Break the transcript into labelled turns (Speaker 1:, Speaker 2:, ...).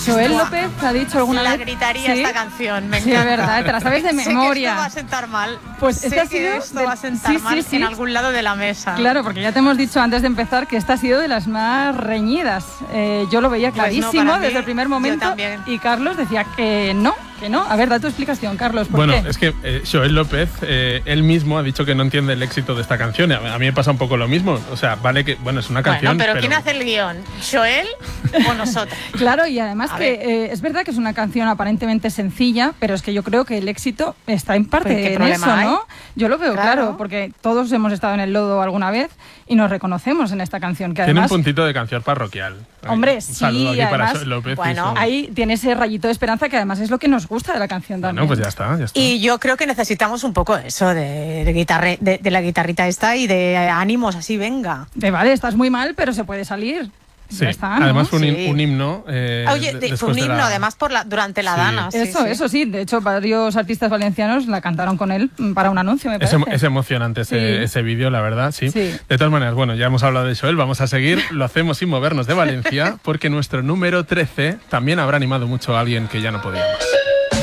Speaker 1: Joel López ha dicho alguna vez...
Speaker 2: La gritaría esta canción, me
Speaker 1: encanta. Sí, es verdad, te la sabes de memoria.
Speaker 2: Sé que esto va a sentar mal.
Speaker 1: Pues
Speaker 2: sé que esto va a sentar mal en algún lado de la mesa.
Speaker 1: Claro, porque ya te hemos dicho antes de empezar que esta ha sido de las más reñidas. Yo lo veía clarísimo pues desde el primer momento. Y Carlos decía que no. A ver, da tu explicación, Carlos. ¿Por qué?
Speaker 3: Es que Joel López, él mismo ha dicho que no entiende el éxito de esta canción. A mí me pasa un poco lo mismo. O sea, vale que, es una canción.
Speaker 2: Pero ¿quién hace el guión? ¿Joel o nosotros?
Speaker 1: Claro, y además es verdad que es una canción aparentemente sencilla, pero es que yo creo que el éxito está en parte en eso, ¿no? Yo lo veo claro, porque todos hemos estado en el lodo alguna vez y nos reconocemos en esta canción. Que además,
Speaker 3: tiene un puntito de canción parroquial.
Speaker 1: Hombre, sí,
Speaker 3: saludo aquí
Speaker 1: además,
Speaker 3: para López.
Speaker 1: Ahí tiene ese rayito de esperanza que además es lo que nos gusta de la canción también.
Speaker 3: Pues ya está.
Speaker 2: Y yo creo que necesitamos un poco eso de la guitarrita esta y de ánimos, así, venga.
Speaker 1: Vale, estás muy mal, pero se puede salir.
Speaker 3: Sí,
Speaker 1: ya está, ¿no?
Speaker 3: además fue un himno.
Speaker 2: Fue un himno, además durante la Dana.
Speaker 1: Eso sí, de hecho varios artistas valencianos la cantaron con él para un anuncio, me parece.
Speaker 3: Es emocionante ese vídeo, la verdad, sí. De todas maneras, ya hemos hablado de Joel, vamos a seguir, lo hacemos sin movernos de Valencia, porque nuestro número 13 también habrá animado mucho a alguien que ya no podíamos.